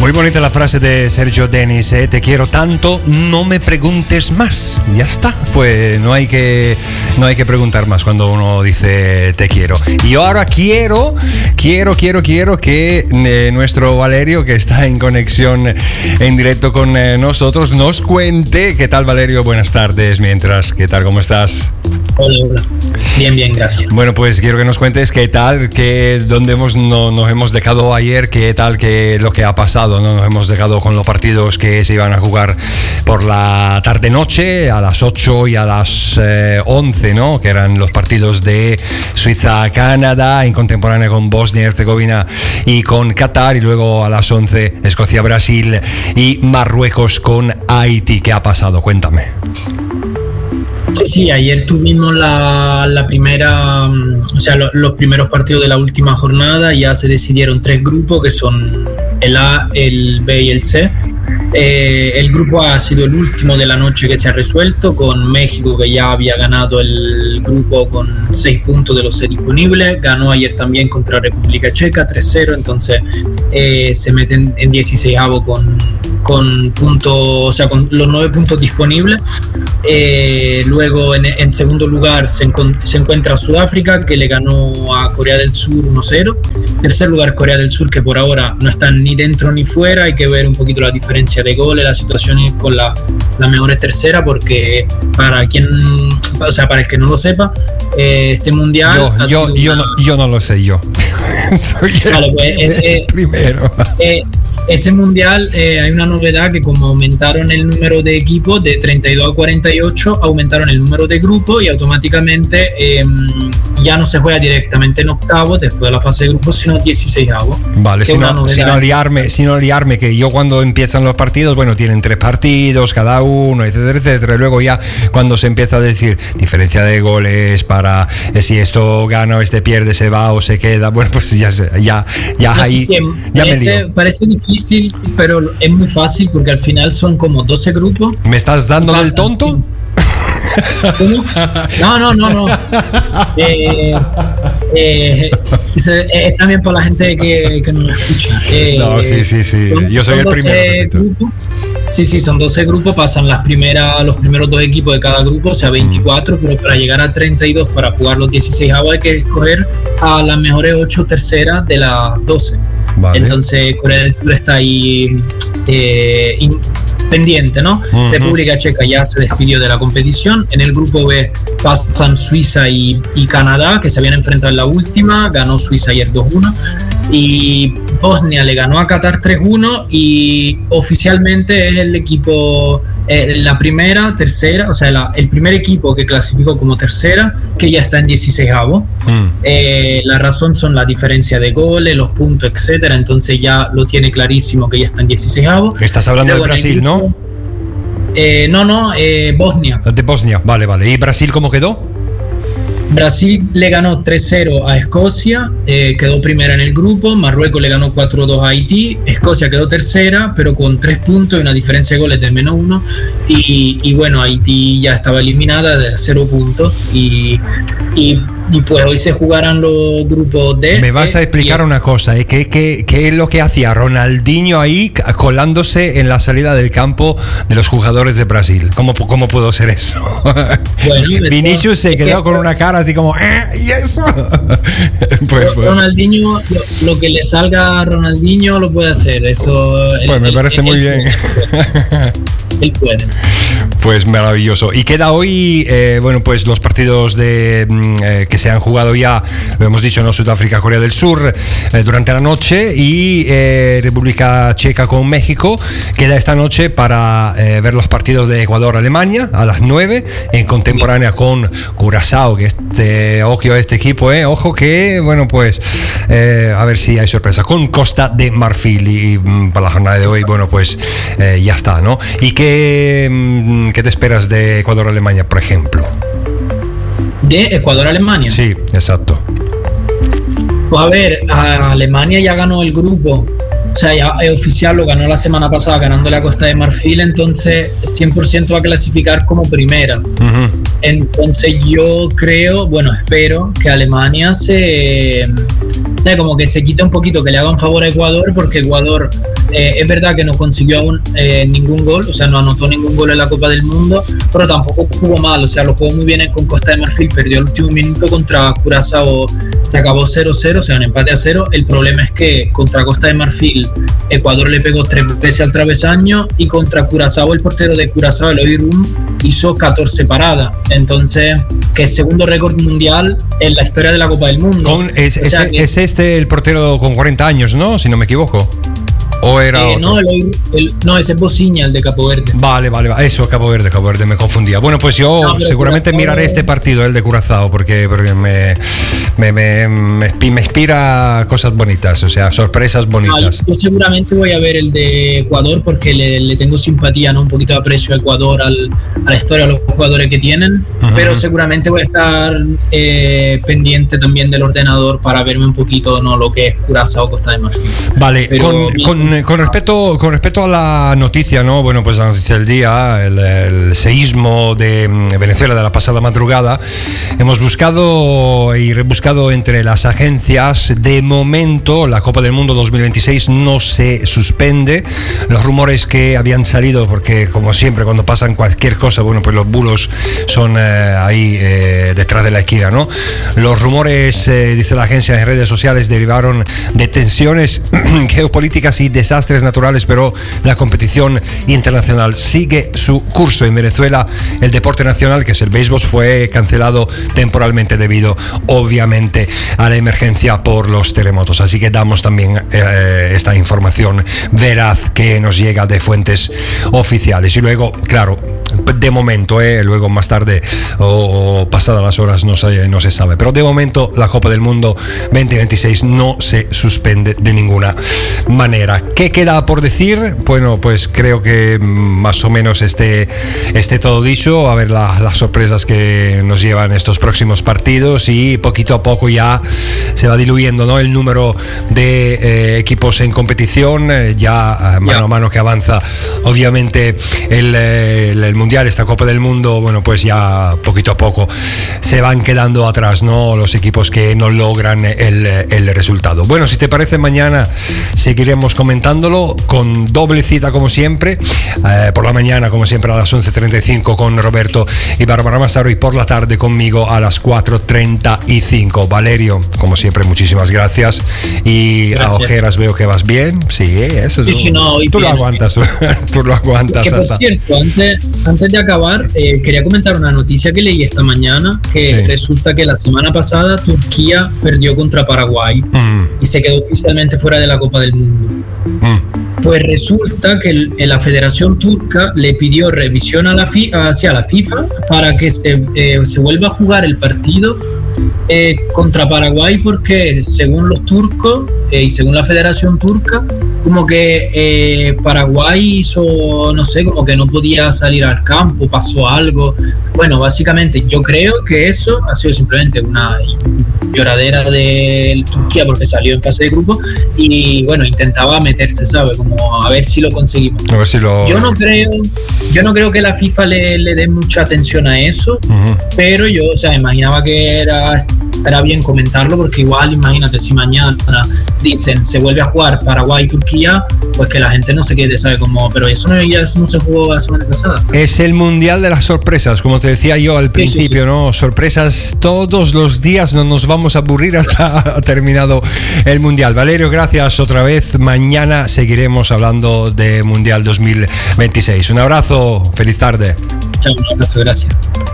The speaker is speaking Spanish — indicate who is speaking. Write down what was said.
Speaker 1: Muy bonita la frase de Sergio Denis, te quiero tanto, no me preguntes más. Ya está, pues no hay que preguntar más cuando uno dice te quiero. Y yo ahora quiero que nuestro Valerio, que está en conexión en directo con nosotros, nos cuente. ¿Qué tal, Valerio? Buenas tardes. Mientras, ¿qué tal? ¿Cómo estás?
Speaker 2: Hola. Bien, gracias.
Speaker 1: Bueno, pues quiero que nos cuentes qué tal, dónde nos hemos dejado ayer, qué tal, lo que ha pasado, ¿no? Nos hemos dejado con los partidos que se iban a jugar por la tarde-noche, a las 8 y a las 11, ¿no? Que eran los partidos de Suiza-Canadá, en contemporánea con Bosnia-Herzegovina y con Qatar, y luego a las 11 Escocia-Brasil y Marruecos con Haití. ¿Qué ha pasado? Cuéntame.
Speaker 2: Sí, ayer tuvimos la primera, los primeros partidos de la última jornada. Ya se decidieron 3 grupos, que son el A, el B y el C. El grupo A ha sido el último de la noche que se ha resuelto, con México, que ya había ganado el grupo con 6 puntos de los 6 disponibles. Ganó ayer también contra República Checa 3-0, entonces se meten en 16avo con puntos, o sea, con los 9 puntos disponibles. Luego en segundo lugar se encuentra Sudáfrica, que le ganó a Corea del Sur 1-0. Tercer lugar, Corea del Sur, que por ahora no están ni dentro ni fuera. Hay que ver un poquito la diferencia de goles, la situación es con la mejor tercera, porque para el que no lo sepa, este mundial
Speaker 1: yo no lo sé. Soy el primero.
Speaker 2: Ese mundial hay una novedad, que como aumentaron el número de equipos de 32 a 48, aumentaron el número de grupos y automáticamente ya no se juega directamente en octavos después de la fase de grupos, sino 16avos.
Speaker 1: Vale, si no liarme, que yo cuando empiezan los partidos, bueno, tienen 3 partidos cada uno, etcétera, y luego ya cuando se empieza a decir diferencia de goles para si esto gana o este pierde, se va o se queda, bueno, pues ya ahí ya me lío.
Speaker 2: Parece difícil, pero es muy fácil, porque al final son como 12 grupos.
Speaker 1: ¿Me estás dando del tonto?
Speaker 2: ¿Cómo? No. Es también para la gente que no me escucha.
Speaker 1: Sí. Yo soy el primero.
Speaker 2: Sí, son 12 grupos, pasan los primeros 2 equipos de cada grupo, o sea, 24, pero para llegar a 32, para jugar los 16avos, hay que escoger a las mejores 8 terceras de las 12. Vale. Entonces Corea del Sur está ahí pendiente, ¿no? Uh-huh. República Checa ya se despidió de la competición. En el grupo B pasan Suiza y Canadá, que se habían enfrentado en la última. Ganó Suiza ayer 2-1, y Bosnia le ganó a Qatar 3-1, y oficialmente es el equipo, la tercera, o sea, el primer equipo que clasificó como tercera, que ya está en 16avo. La razón son la diferencia de goles, los puntos, etcétera. Entonces ya lo tiene clarísimo que ya está en 16avo.
Speaker 1: Estás hablando de Brasil, ¿no?
Speaker 2: Bosnia.
Speaker 1: De Bosnia, vale. ¿Y Brasil cómo quedó?
Speaker 2: Brasil le ganó 3-0 a Escocia, quedó primera en el grupo. Marruecos le ganó 4-2 a Haití. Escocia quedó tercera, pero con 3 puntos y una diferencia de goles de -1. Y bueno, Haití ya estaba eliminada de 0 puntos. Y pues hoy se jugarán los grupos D.
Speaker 1: Me vas a explicar una cosa, ¿qué es lo que hacía Ronaldinho ahí colándose en la salida del campo de los jugadores de Brasil? ¿Cómo pudo ser eso? Bueno, Vinicius se quedó con una cara así como ¿y eso?
Speaker 2: Pues Ronaldinho, lo que le salga a Ronaldinho lo puede hacer. Eso
Speaker 1: pues me parece muy bien.
Speaker 2: Él puede.
Speaker 1: Pues maravilloso. Y queda hoy, pues los partidos que se han jugado ya, lo hemos dicho, ¿no? Sudáfrica, Corea del Sur durante la noche, y República Checa con México. Queda esta noche para ver los partidos de Ecuador-Alemania a las 9, en contemporánea con Curazao, que ojo a este equipo, ojo que, bueno, pues a ver si hay sorpresa, con Costa de Marfil. Y para la jornada de hoy, bueno, pues ya está, ¿no? ¿Y qué te esperas de Ecuador-Alemania, por ejemplo?
Speaker 2: ¿De Ecuador-Alemania?
Speaker 1: Sí, exacto.
Speaker 2: Pues a ver, Alemania ya ganó el grupo, o sea, ya es oficial, lo ganó la semana pasada ganándole a Costa de Marfil, entonces 100% va a clasificar como primera. Uh-huh. Entonces yo espero que Alemania como que se quite un poquito, que le haga un favor a Ecuador, porque Ecuador es verdad que no consiguió aún ningún gol, o sea, no anotó ningún gol en la Copa del Mundo, pero tampoco jugó mal, o sea, lo jugó muy bien con Costa de Marfil, perdió el último minuto contra Curazao, se acabó 0-0, o sea, un empate a 0. El problema es que contra Costa de Marfil, Ecuador le pegó 3 veces al travesaño, y contra Curazao, el portero de Curazao, Eloy Rum, hizo 14 paradas. Entonces, que es segundo récord mundial en la historia de la Copa del Mundo.
Speaker 1: Es este el portero con 40 años, ¿no? Si no me equivoco. ¿O era otro?
Speaker 2: No, ese es Bociña, el de Cabo Verde.
Speaker 1: Vale, eso, Cabo Verde, me confundía. Bueno, pues yo seguramente Curazao... miraré este partido, el de Curazao, porque me inspira cosas bonitas, o sea, sorpresas bonitas.
Speaker 2: Yo seguramente voy a ver el de Ecuador, porque le tengo simpatía, ¿no? Un poquito de aprecio a Ecuador, a la historia, a los jugadores que tienen, pero seguramente voy a estar pendiente también del ordenador para verme un poquito, ¿no?, lo que es Curazao, Costa de Marfil.
Speaker 1: Vale, pero, con respecto a la noticia, ¿no? Bueno, pues la noticia del día, el seísmo de Venezuela de la pasada madrugada, hemos buscado y rebuscado entre las agencias. De momento, la Copa del Mundo 2026 no se suspende. Los rumores que habían salido, porque como siempre cuando pasan cualquier cosa, bueno, pues los bulos son ahí detrás de la esquina, ¿no? Los rumores, dice la agencia en redes sociales, derivaron de tensiones geopolíticas y desastres naturales, pero la competición internacional sigue su curso. En Venezuela, el deporte nacional, que es el béisbol, fue cancelado temporalmente debido, obviamente, a la emergencia por los terremotos. Así que damos también esta información veraz que nos llega de fuentes oficiales. Y luego, claro, de momento, luego más tarde o pasadas las horas no se sabe, pero de momento la Copa del Mundo 2026 no se suspende de ninguna manera. ¿Qué queda por decir? Bueno, pues creo que más o menos esté todo dicho. A ver las sorpresas que nos llevan estos próximos partidos, y poquito a poco ya se va diluyendo, ¿no?, el número de equipos en competición, ya mano a mano que avanza obviamente el Mundial, esta Copa del Mundo. Bueno, pues ya poquito a poco se van quedando atrás, ¿no?, los equipos que no logran el resultado. Bueno, si te parece, mañana seguiremos comentándolo con doble cita como siempre, por la mañana como siempre a las 11:35 con Roberto y Bárbara Massaro, y por la tarde conmigo a las 4:35. Valerio, como siempre, muchísimas gracias, y gracias. A ojeras veo que vas bien. Sí, eso es.
Speaker 2: Sí, no,
Speaker 1: tú bien, lo aguantas, tú lo aguantas.
Speaker 2: Que por cierto, antes de acabar, quería comentar una noticia que leí esta mañana, que resulta que la semana pasada Turquía perdió contra Paraguay y se quedó oficialmente fuera de la Copa del Mundo. Pues resulta que la Federación Turca le pidió revisión a la FIFA para que se vuelva a jugar el partido contra Paraguay, porque según los turcos y según la Federación Turca, como que Paraguay hizo, no sé, como que no podía salir al campo, pasó algo. Bueno, básicamente yo creo que eso ha sido simplemente una lloradera de Turquía, porque salió en fase de grupo y bueno, intentaba meterse, ¿sabes? Como a ver si lo conseguimos.
Speaker 1: A ver si lo...
Speaker 2: Yo no creo que la FIFA le dé mucha atención a eso, pero yo, o sea, imaginaba que era bien comentarlo, porque igual, imagínate, si mañana dicen se vuelve a jugar Paraguay-Turquía, pues que la gente no se quede, ¿sabe? Como, pero eso no se jugó la semana pasada.
Speaker 1: Es el mundial de las sorpresas, como te decía yo al principio, ¿no? Sorpresas todos los días, no nos vamos a aburrir hasta terminado el mundial. Valerio, gracias otra vez. Mañana seguiremos hablando de Mundial 2026. Un abrazo, feliz tarde.
Speaker 2: Chao, un abrazo, gracias.